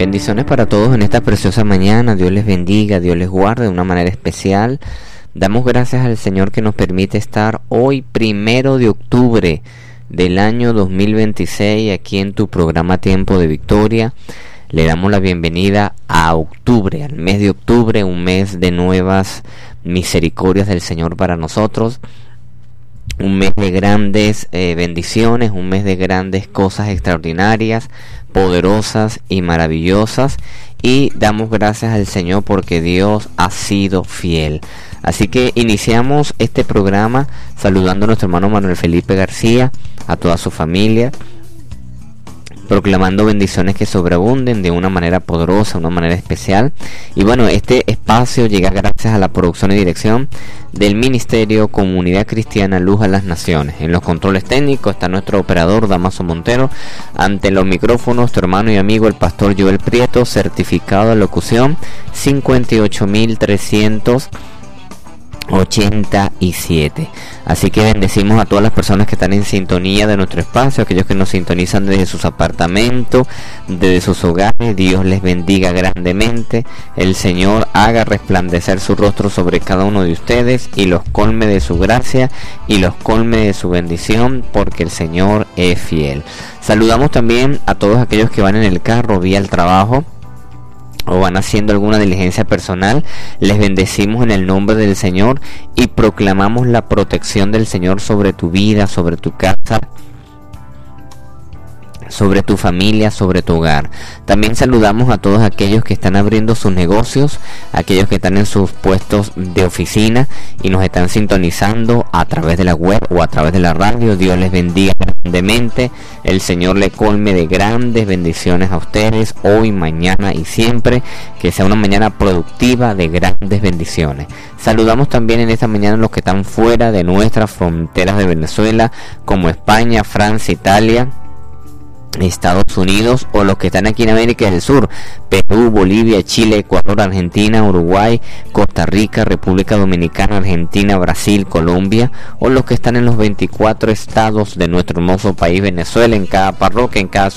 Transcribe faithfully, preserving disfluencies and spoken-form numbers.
Bendiciones para todos en esta preciosa mañana. Dios les bendiga, Dios les guarde de una manera especial. Damos gracias al Señor que nos permite estar hoy, primero de octubre del año dos mil veintiséis, aquí en tu programa Tiempo de Victoria. Le damos la bienvenida a octubre, al mes de octubre, un mes de nuevas misericordias del Señor para nosotros. Un mes de grandes eh, bendiciones, un mes de grandes cosas extraordinarias, poderosas y maravillosas, y damos gracias al Señor porque Dios ha sido fiel. Así que iniciamos este programa saludando a nuestro hermano Manuel Felipe García, a toda su familia, proclamando bendiciones que sobreabunden de una manera poderosa, de una manera especial. Y bueno, este espacio llega gracias a la producción y dirección del Ministerio Comunidad Cristiana Luz a las Naciones. En los controles técnicos está nuestro operador Damaso Montero. Ante los micrófonos, tu hermano y amigo el pastor Joel Prieto, certificado de locución cincuenta y ocho mil trescientos ochenta y siete. Así que bendecimos a todas las personas que están en sintonía de nuestro espacio, aquellos que nos sintonizan desde sus apartamentos, desde sus hogares. Dios les bendiga grandemente. El Señor haga resplandecer su rostro sobre cada uno de ustedes y los colme de su gracia y los colme de su bendición, porque el Señor es fiel. Saludamos también a todos aquellos que van en el carro vía el trabajo o van haciendo alguna diligencia personal. Les bendecimos en el nombre del Señor y proclamamos la protección del Señor sobre tu vida, sobre tu casa, sobre tu familia, sobre tu hogar. También saludamos a todos aquellos que están abriendo sus negocios, aquellos que están en sus puestos de oficina y nos están sintonizando a través de la web o a través de la radio. Dios les bendiga grandemente. El Señor le colme de grandes bendiciones a ustedes hoy, mañana y siempre. Que sea una mañana productiva de grandes bendiciones. Saludamos también en esta mañana a los que están fuera de nuestras fronteras de Venezuela, como España, Francia, Italia, Estados Unidos, o los que están aquí en América del Sur: Perú, Bolivia, Chile, Ecuador, Argentina, Uruguay, Costa Rica, República Dominicana, Argentina, Brasil, Colombia, o los que están en los veinticuatro estados de nuestro hermoso país Venezuela, en cada parroquia, en cada